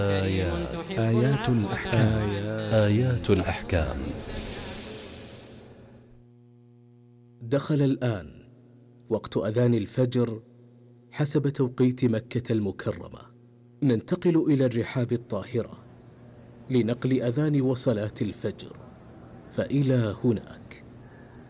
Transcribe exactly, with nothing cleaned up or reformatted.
آيات آيات الأحكام آيات الأحكام. دخل الآن وقت أذان الفجر حسب توقيت مكة المكرمة. ننتقل إلى الرحاب الطاهرة لنقل أذان وصلاة الفجر، فإلى هناك.